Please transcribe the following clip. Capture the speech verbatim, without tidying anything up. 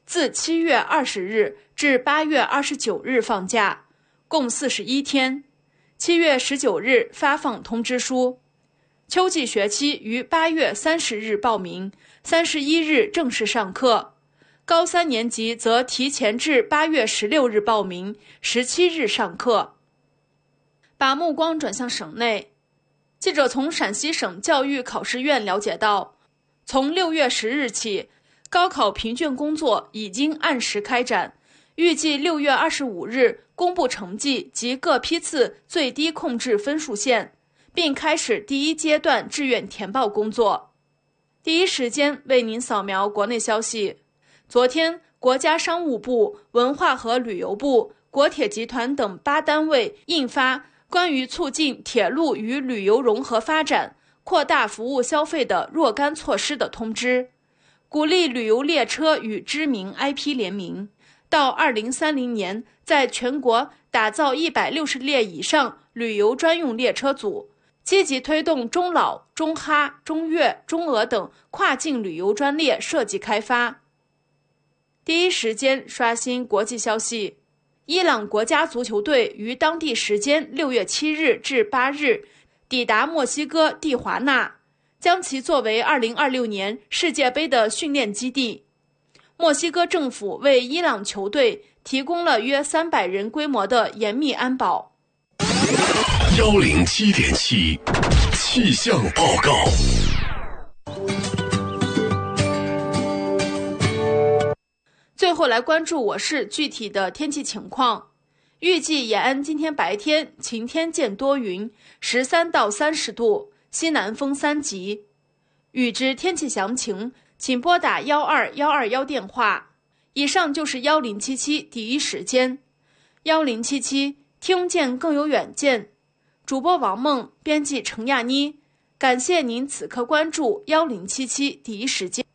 自七月二十日至八月二十九日放假，共四十一天。七月十九日发放通知书。秋季学期于八月三十日报名，三十一日正式上课。高三年级则提前至八月十六日报名，十七日上课。把目光转向省内，记者从陕西省教育考试院了解到，从六月十日起，高考评卷工作已经按时开展，预计六月二十五日公布成绩及各批次最低控制分数线，并开始第一阶段志愿填报工作。第一时间为您扫描国内消息。昨天，国家商务部、文化和旅游部、国铁集团等八单位印发关于促进铁路与旅游融合发展、扩大服务消费的若干措施的通知，鼓励旅游列车与知名 I P 联名，到二零三零年在全国打造一百六十列以上旅游专用列车组，积极推动中老、中哈、中越、中俄等跨境旅游专列设计开发。第一时间刷新国际消息，伊朗国家足球队于当地时间六月七日至八日抵达墨西哥蒂华纳，将其作为二零二六年世界杯的训练基地。墨西哥政府为伊朗球队提供了约三百人规模的严密安保。 一零七点七气象报告。 最后来关注我市具体的天气情况。预计延安今天白天晴天见多云，十三到三十度，西南风三级。预知天气详情，请拨打幺二幺二幺电话。以上就是幺零七七第一时间。幺零七七听见更有远见。主播王梦，编辑程亚妮。感谢您此刻关注幺零七七第一时间。